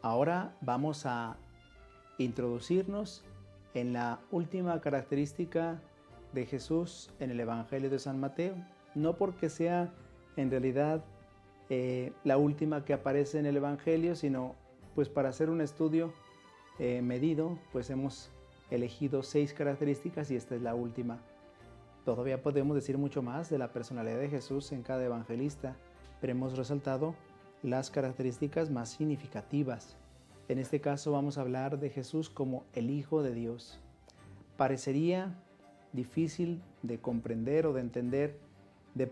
Ahora vamos a introducirnos en la última característica de Jesús en el Evangelio de San Mateo, no porque sea en realidad la última que aparece en el Evangelio, sino pues para hacer un estudio medido, pues hemos elegido 6 características y esta es la última. Todavía podemos decir mucho más de la personalidad de Jesús en cada evangelista, pero hemos resaltado las características más significativas. En este caso vamos a hablar de Jesús como el Hijo de Dios. Parecería difícil de comprender o de entender